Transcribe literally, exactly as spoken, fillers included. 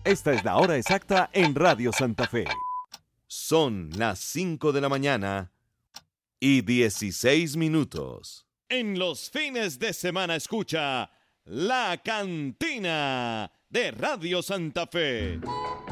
Esta es la hora exacta en Radio Santa Fe. Son las cinco de la mañana y dieciséis minutos. En los fines de semana escucha La Cantina de Radio Santa Fe.